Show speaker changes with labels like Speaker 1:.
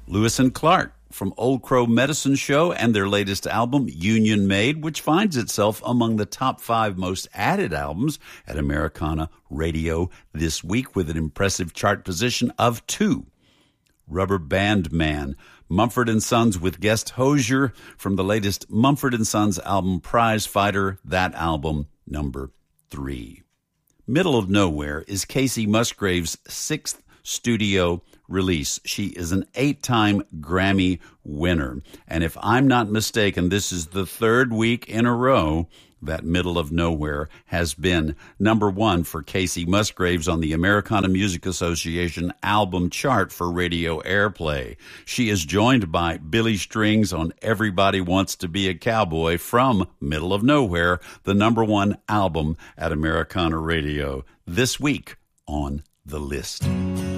Speaker 1: Lewis and Clark from Old Crow Medicine Show and their latest album, Union Made, which finds itself among the top 5 most added albums at Americana Radio this week with an impressive chart position of 2. Rubber Band Man, Mumford & Sons with Guest Hosier from the latest Mumford & Sons album, Prize Fighter, that album, number 3. Middle of Nowhere is Kacey Musgraves' 6th studio release. She is an 8-time Grammy winner. And if I'm not mistaken, this is the 3rd week in a row that Middle of Nowhere has been number 1 for Kacey Musgraves on the Americana Music Association album chart for radio airplay. She is joined by Billy Strings on Everybody Wants to Be a Cowboy from Middle of Nowhere, the number 1 album at Americana Radio this week on The List.